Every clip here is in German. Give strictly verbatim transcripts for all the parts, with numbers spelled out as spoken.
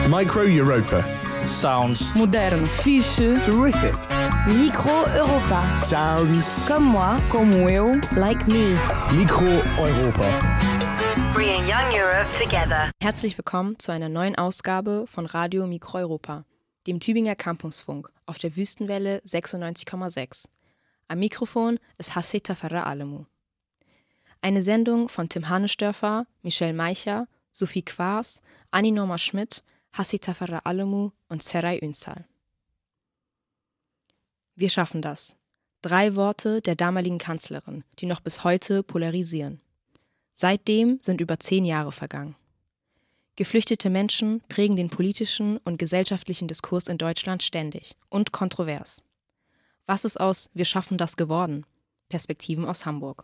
Micro Europa. Sounds. Modern. Fixe. Terrific. Micro Europa. Sounds. Comme moi, como eu, like me. Micro Europa. Bringing young Europe together. Herzlich willkommen zu einer neuen Ausgabe von Radio Micro Europa, dem Tübinger Campusfunk auf der Wüstenwelle sechsundneunzig Komma sechs. Am Mikrofon ist Hasse Tafarra Alemu. Eine Sendung von Tim Hanesdörfer, Michelle Meicher, Sophie Quaas, Anni Norma Schmidt, Hasse Tafarra Alemu und Seray Ünsal. Wir schaffen das. Drei Worte der damaligen Kanzlerin, die noch bis heute polarisieren. Seitdem sind über zehn Jahre vergangen. Geflüchtete Menschen prägen den politischen und gesellschaftlichen Diskurs in Deutschland ständig und kontrovers. Was ist aus Wir schaffen das geworden? Perspektiven aus Hamburg.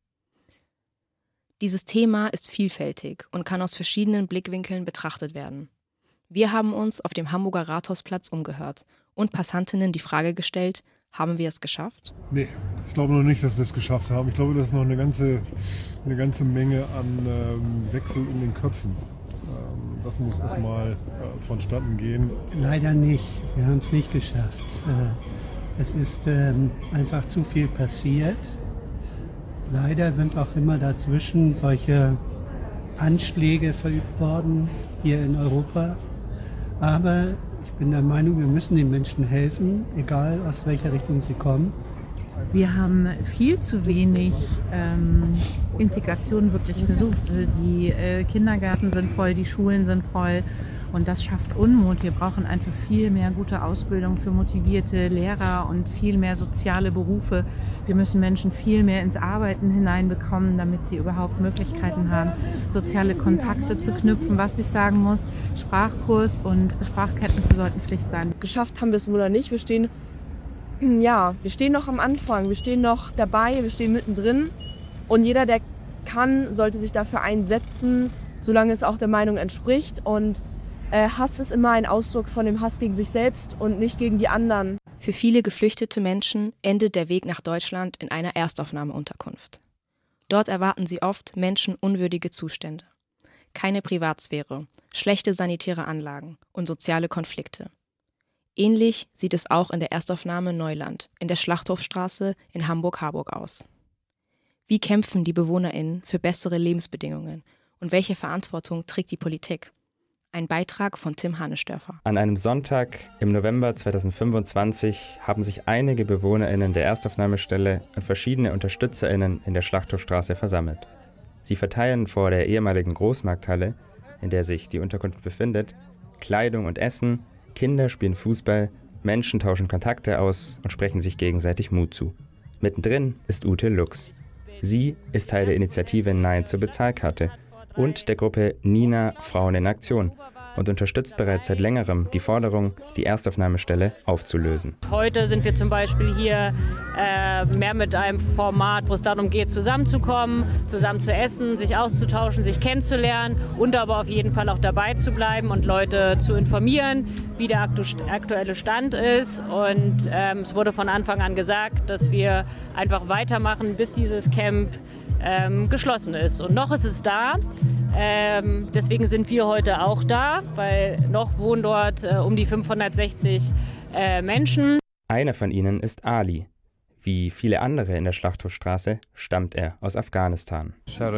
Dieses Thema ist vielfältig und kann aus verschiedenen Blickwinkeln betrachtet werden. Wir haben uns auf dem Hamburger Rathausplatz umgehört und Passantinnen die Frage gestellt, haben wir es geschafft? Nee, ich glaube noch nicht, dass wir es geschafft haben. Ich glaube, das ist noch eine ganze, eine ganze Menge an ähm, Wechsel in den Köpfen. Ähm, das muss erstmal äh, vonstatten gehen. Leider nicht. Wir haben es nicht geschafft. Äh, es ist ähm, einfach zu viel passiert. Leider sind auch immer dazwischen solche Anschläge verübt worden hier in Europa. Aber ich bin der Meinung, wir müssen den Menschen helfen, egal aus welcher Richtung sie kommen. Wir haben viel zu wenig ähm, Integration wirklich versucht. Die äh, Kindergärten sind voll, die Schulen sind voll und das schafft Unmut. Wir brauchen einfach viel mehr gute Ausbildung für motivierte Lehrer und viel mehr soziale Berufe. Wir müssen Menschen viel mehr ins Arbeiten hineinbekommen, damit sie überhaupt Möglichkeiten haben, soziale Kontakte zu knüpfen. Was ich sagen muss, Sprachkurs und Sprachkenntnisse sollten Pflicht sein. Geschafft haben wir es wohl oder nicht. Wir stehen Ja, wir stehen noch am Anfang, wir stehen noch dabei, wir stehen mittendrin und jeder, der kann, sollte sich dafür einsetzen, solange es auch der Meinung entspricht und äh, Hass ist immer ein Ausdruck von dem Hass gegen sich selbst und nicht gegen die anderen. Für viele geflüchtete Menschen endet der Weg nach Deutschland in einer Erstaufnahmeunterkunft. Dort erwarten sie oft menschenunwürdige Zustände. Keine Privatsphäre, schlechte sanitäre Anlagen und soziale Konflikte. Ähnlich sieht es auch in der Erstaufnahme Neuland in der Schlachthofstraße in Hamburg-Harburg aus. Wie kämpfen die BewohnerInnen für bessere Lebensbedingungen und welche Verantwortung trägt die Politik? Ein Beitrag von Tim Hanesdörfer. An einem Sonntag im November zweitausendfünfundzwanzig haben sich einige BewohnerInnen der Erstaufnahmestelle und verschiedene UnterstützerInnen in der Schlachthofstraße versammelt. Sie verteilen vor der ehemaligen Großmarkthalle, in der sich die Unterkunft befindet, Kleidung und Essen. Kinder spielen Fußball, Menschen tauschen Kontakte aus und sprechen sich gegenseitig Mut zu. Mittendrin ist Ute Lux. Sie ist Teil der Initiative Nein zur Bezahlkarte und der Gruppe Nina Frauen in Aktion und unterstützt bereits seit längerem die Forderung, die Erstaufnahmestelle aufzulösen. Heute sind wir zum Beispiel hier äh, mehr mit einem Format, wo es darum geht, zusammenzukommen, zusammen zu essen, sich auszutauschen, sich kennenzulernen und aber auf jeden Fall auch dabei zu bleiben und Leute zu informieren, wie der aktuelle Stand ist. Und ähm, es wurde von Anfang an gesagt, dass wir einfach weitermachen, bis dieses Camp ähm, geschlossen ist. Und noch ist es da. Ähm, deswegen sind wir heute auch da, weil noch wohnen dort äh, um die fünfhundertsechzig äh, Menschen. Einer von ihnen ist Ali. Wie viele andere in der Schlachthofstraße stammt er aus Afghanistan.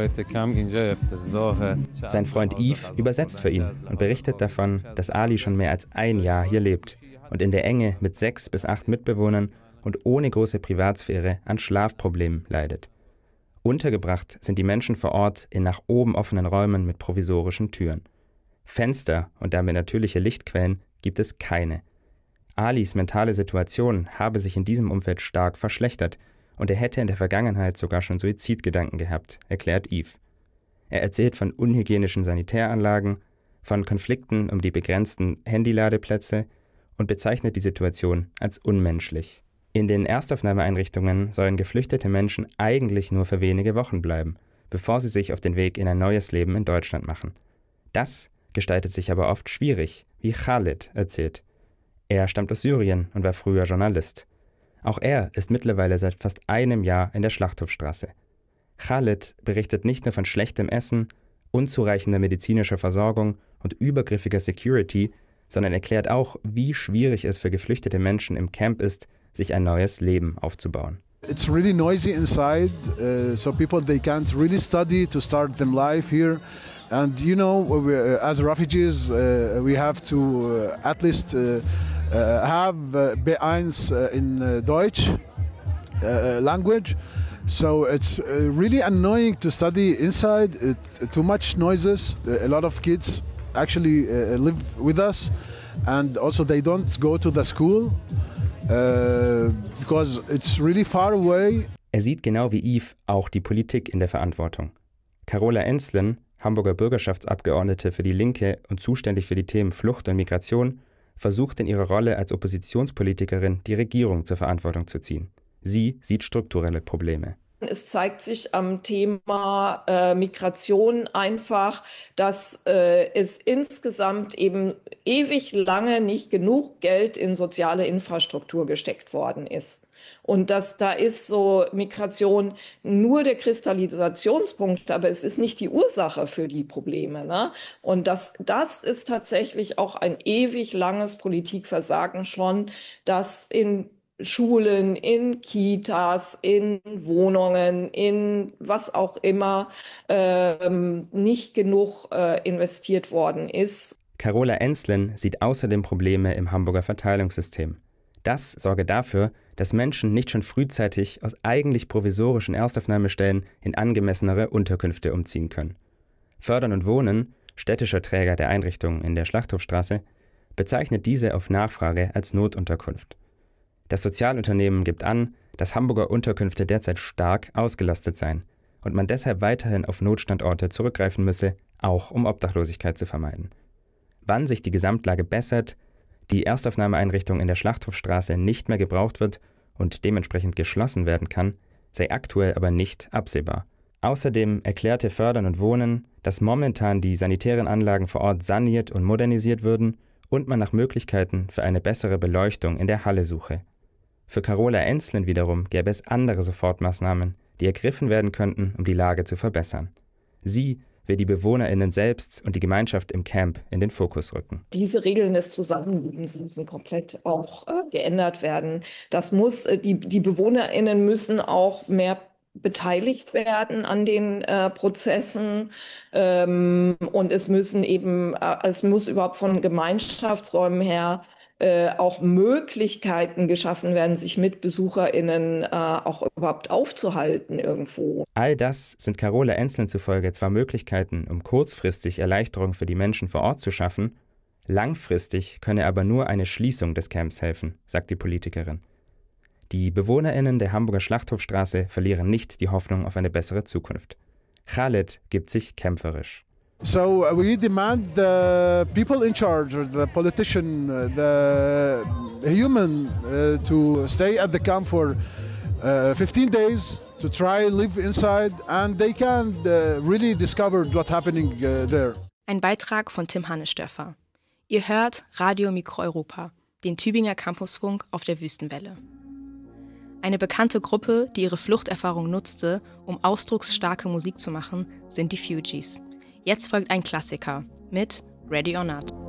Sein Freund Yves übersetzt für ihn und berichtet davon, dass Ali schon mehr als ein Jahr hier lebt und in der Enge mit sechs bis acht Mitbewohnern und ohne große Privatsphäre an Schlafproblemen leidet. Untergebracht sind die Menschen vor Ort in nach oben offenen Räumen mit provisorischen Türen. Fenster und damit natürliche Lichtquellen gibt es keine. Alis mentale Situation habe sich in diesem Umfeld stark verschlechtert und er hätte in der Vergangenheit sogar schon Suizidgedanken gehabt, erklärt Yves. Er erzählt von unhygienischen Sanitäranlagen, von Konflikten um die begrenzten Handyladeplätze und bezeichnet die Situation als unmenschlich. In den Erstaufnahmeeinrichtungen sollen geflüchtete Menschen eigentlich nur für wenige Wochen bleiben, bevor sie sich auf den Weg in ein neues Leben in Deutschland machen. Das gestaltet sich aber oft schwierig, wie Khalid erzählt. Er stammt aus Syrien und war früher Journalist. Auch er ist mittlerweile seit fast einem Jahr in der Schlachthofstraße. Khalid berichtet nicht nur von schlechtem Essen, unzureichender medizinischer Versorgung und übergriffiger Security, sondern erklärt auch, wie schwierig es für geflüchtete Menschen im Camp ist, sich ein neues Leben aufzubauen. It's really noisy inside, uh, so people they can't really study to start them life here. And you know, we, uh, as refugees, uh, we have to uh, at least uh, uh, have uh, B eins uh, in uh, Deutsch uh, language. So it's uh, really annoying to study inside. It, too much noises. A lot of kids actually uh, live with us, and also they don't go to the school uh, because it's really far away. Er sieht genau wie Yves auch die Politik in der Verantwortung. Carola Enslen, Hamburger Bürgerschaftsabgeordnete für die Linke und zuständig für die Themen Flucht und Migration, versucht in ihrer Rolle als Oppositionspolitikerin die Regierung zur Verantwortung zu ziehen. Sie sieht strukturelle Probleme. Es zeigt sich am Thema äh, Migration einfach, dass äh, es insgesamt eben ewig lange nicht genug Geld in soziale Infrastruktur gesteckt worden ist. Und dass da ist so Migration nur der Kristallisationspunkt, aber es ist nicht die Ursache für die Probleme, ne? Und das, das ist tatsächlich auch ein ewig langes Politikversagen schon, dass in Schulen, in Kitas, in Wohnungen, in was auch immer ähm, nicht genug äh, investiert worden ist. Carola Enslen sieht außerdem Probleme im Hamburger Verteilungssystem. Das sorge dafür, dass Menschen nicht schon frühzeitig aus eigentlich provisorischen Erstaufnahmestellen in angemessenere Unterkünfte umziehen können. Fördern und Wohnen, städtischer Träger der Einrichtung in der Schlachthofstraße, bezeichnet diese auf Nachfrage als Notunterkunft. Das Sozialunternehmen gibt an, dass Hamburger Unterkünfte derzeit stark ausgelastet seien und man deshalb weiterhin auf Notstandorte zurückgreifen müsse, auch um Obdachlosigkeit zu vermeiden. Wann sich die Gesamtlage bessert, die Erstaufnahmeeinrichtung in der Schlachthofstraße nicht mehr gebraucht wird und dementsprechend geschlossen werden kann, sei aktuell aber nicht absehbar. Außerdem erklärte Fördern und Wohnen, dass momentan die sanitären Anlagen vor Ort saniert und modernisiert würden und man nach Möglichkeiten für eine bessere Beleuchtung in der Halle suche. Für Carola Enslen wiederum gäbe es andere Sofortmaßnahmen, die ergriffen werden könnten, um die Lage zu verbessern. Sie will die BewohnerInnen selbst und die Gemeinschaft im Camp in den Fokus rücken. Diese Regeln des Zusammenlebens müssen komplett auch äh, geändert werden. Das muss, äh, die, die BewohnerInnen müssen auch mehr beteiligt werden an den äh, Prozessen ähm, und es müssen eben, äh, es muss überhaupt von Gemeinschaftsräumen her äh, auch Möglichkeiten geschaffen werden, sich mit BesucherInnen äh, auch überhaupt aufzuhalten irgendwo. All das sind Carola Enslen zufolge zwar Möglichkeiten, um kurzfristig Erleichterung für die Menschen vor Ort zu schaffen, langfristig könne aber nur eine Schließung des Camps helfen, sagt die Politikerin. Die BewohnerInnen der Hamburger Schlachthofstraße verlieren nicht die Hoffnung auf eine bessere Zukunft. Khaled gibt sich kämpferisch. So uh, we demand the people in charge, or the politician, uh, the human, uh, to stay at the camp for uh, fifteen days to try live inside, and they can uh, really discover what's happening uh, there. Ein Beitrag von Tim Hannesdörfer. Ihr hört Radio Mikro Europa, den Tübinger Campusfunk auf der Wüstenwelle. Eine bekannte Gruppe, die ihre Fluchterfahrung nutzte, um ausdrucksstarke Musik zu machen, sind die Fugees. Jetzt folgt ein Klassiker mit Ready or Not.